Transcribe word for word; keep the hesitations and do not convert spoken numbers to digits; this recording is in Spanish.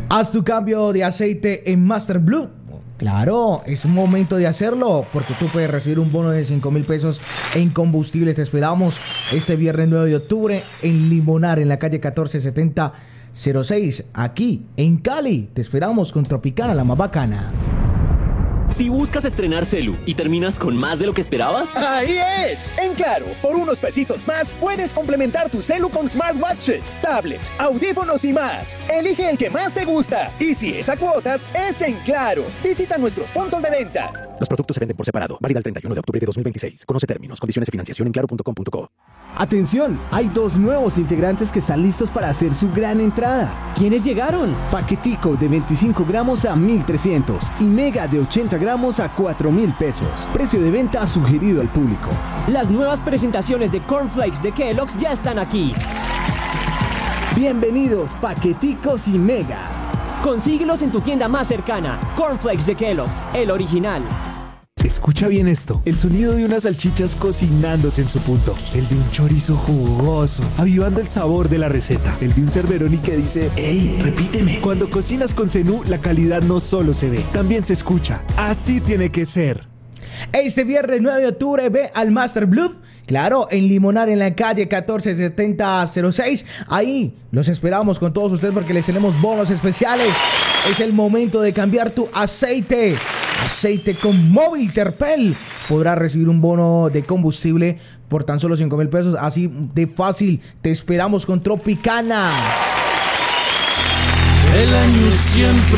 Haz tu cambio de aceite en Master Blue. Claro, es momento de hacerlo porque tú puedes recibir un bono de cinco mil pesos en combustible. Te esperamos este viernes nueve de octubre en Limonar, en la calle catorce setenta cero seis, aquí en Cali. Te esperamos con Tropicana, la más bacana. Si buscas estrenar celu y terminas con más de lo que esperabas, ¡ahí es! En Claro, por unos pesitos más, puedes complementar tu celu con smartwatches, tablets, audífonos y más. Elige el que más te gusta. Y si es a cuotas, es en Claro. Visita nuestros puntos de venta. Los productos se venden por separado. Válida el treinta y uno de octubre de dos mil veintiséis. Conoce términos, condiciones y financiación en claro punto com punto co. Atención, hay dos nuevos integrantes que están listos para hacer su gran entrada. ¿Quiénes llegaron? Paquetico de veinticinco gramos a mil trescientos y Mega de ochenta gramos a cuatro mil pesos. Precio de venta sugerido al público. Las nuevas presentaciones de Cornflakes de Kellogg's ya están aquí. Bienvenidos, Paqueticos y Mega. Consíguelos en tu tienda más cercana. Cornflakes de Kellogg's, el original. Escucha bien esto, el sonido de unas salchichas cocinándose en su punto, el de un chorizo jugoso, avivando el sabor de la receta, el de un Cerberoni que dice, ¡ey, repíteme! Cuando cocinas con Zenú, la calidad no solo se ve, también se escucha. Así tiene que ser. Este viernes nueve de octubre ve al Master Blue. Claro, en Limonar, en la calle catorce setenta cero seis. Ahí los esperamos con todos ustedes porque les tenemos bonos especiales. Es el momento de cambiar tu aceite. Aceite con Móvil Terpel. Podrás recibir un bono de combustible por tan solo cinco mil pesos. Así de fácil. Te esperamos con Tropicana. El año siempre